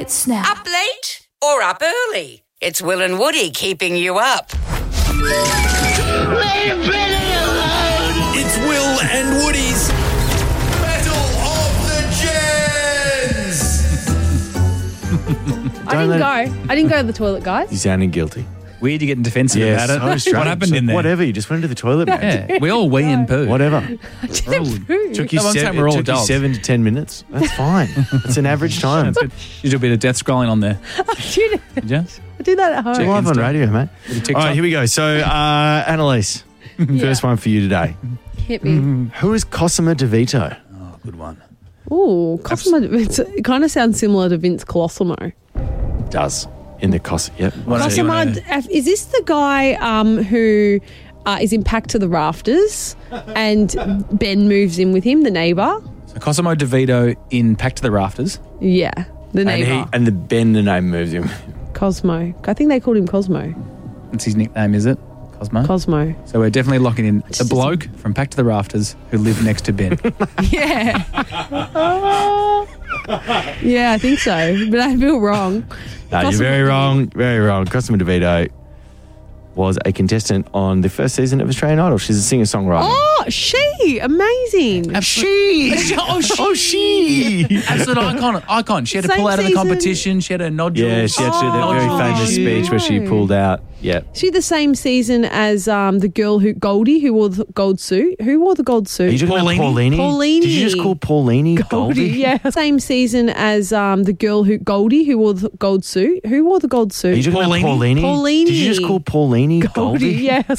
It's now. Up late or up early? It's Will and Woody keeping you up. It's Will and Woody's Battle of the Gens. I didn't go to the toilet, guys. You sounded guilty. Weird you're getting defensive Yes, about it. so strange. What happened in there? Whatever, you just went into the toilet, man. Yeah, we all wee and poo. Whatever. Poo. Took you, No, I'm saying we're all took you adults. 7 to 10 minutes. That's fine. It's an average time. You do a bit of death scrolling on there. I Did you? do that at home. We're live on radio, mate. Bit of All TikTok. right, here we go. So, Annalise, first one for you today. Hit me. Who is Cosima DeVito? Oh, good one. Ooh, Cosimo. It kind of sounds similar to Vince Colosimo. Does. In the Yep. Cosimo, is this the guy who is in Packed to the Rafters and Ben moves in with him, the neighbour? So Cosimo DeVito in Packed to the Rafters. Yeah, the neighbour. And the name moves him. Cosmo. I think they called him Cosmo. That's his nickname, is it? Cosmo? Cosmo. So we're definitely locking in the bloke from Packed to the Rafters who lived next to Ben. Yeah. Yeah, I think so. But I feel wrong. No, you're very wrong. Very wrong. Cosima DeVito was a contestant on the first season of Australian Idol. She's a singer-songwriter. Oh, she. Amazing. She. Absolute icon. She had to Same pull out of the season. competition. She had a nodule. Yeah, she had that very famous speech where she pulled out. Yeah. She the same season as the girl Goldie who wore the gold suit. Who wore the gold suit? Are you talking about Paulini? Paulini. Did you just call Paulini Goldie? Yeah. Same season as the girl Goldie who wore the gold suit. Who wore the gold suit? Are you talking about Paulini? Paulini. Did you just call Paulini Goldie? Yeah.